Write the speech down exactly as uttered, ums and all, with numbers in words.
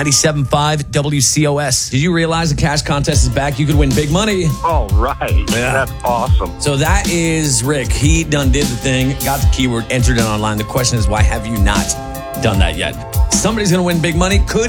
ninety-seven point five W C O S. Did you realize the cash contest is back? You could win big money. Oh, right. Yeah. That's awesome. So that is Rick. He done did the thing, got the keyword, entered it online. The question is, why have you not done that yet? Somebody's going to win big money. Could